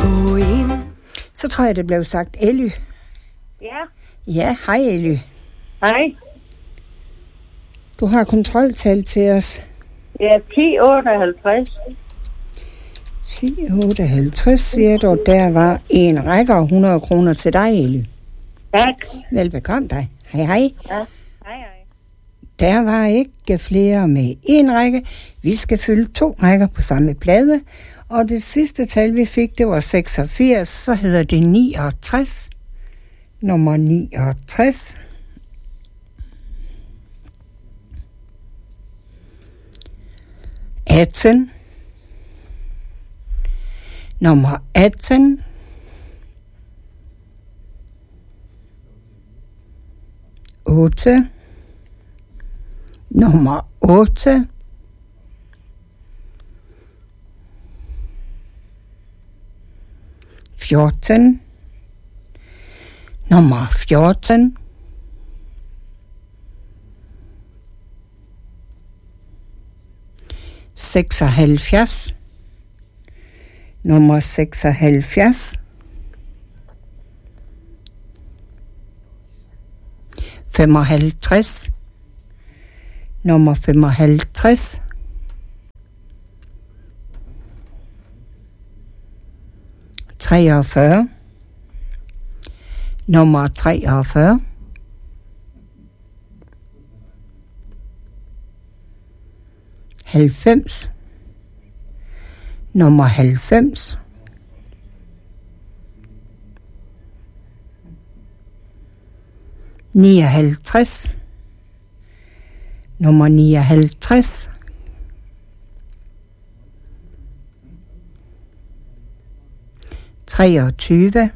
Gå ind. Så tror jeg, det blev sagt Elly. Ja. Ja, hej Elly. Hej. Du har kontroltal til os. Ja, 1058. 1058 siger du, der var en række af 100 kroner til dig, Elly. Tak. Velbekomme dig. Hej hej. Ja. Hej, hej. Der var ikke flere med en række. Vi skal fylde 2 rækker på samme plade. Og det sidste tal, vi fik, det var 86. Så hedder det 69. Nummer 69. Atten. Nummer 18. Otte. Nummer 8. Fjorten. Nummer 14. Seksoghalvfjerds. Nummer 76. 55. Nummer 55. 43. Nummer 43. 90. Nummer 90. 59. Nummer 59. 23.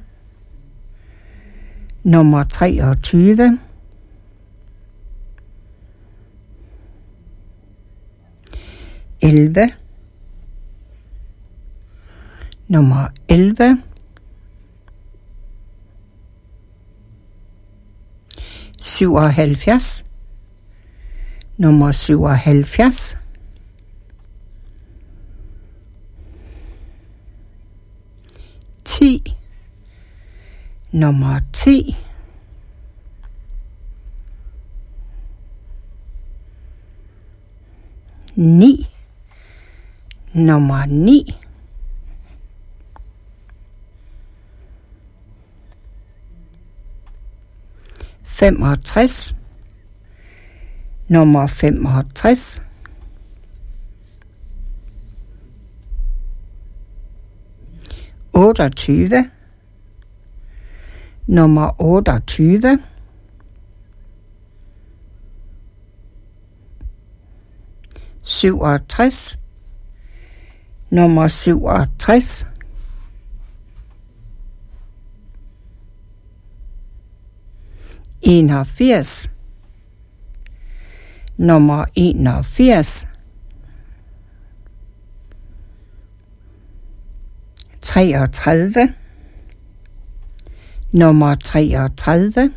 Nummer 23. 11. Nummer 11. 77. Nummer 77. 10. Nummer 10. 9. Nummer 9. 65. Nummer 65. 28. Nummer 28. 67. Nummer 67. 81. Nummer 81. 33. Nummer 33.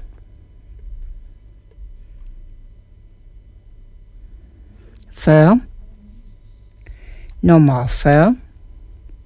40. Nummer 40.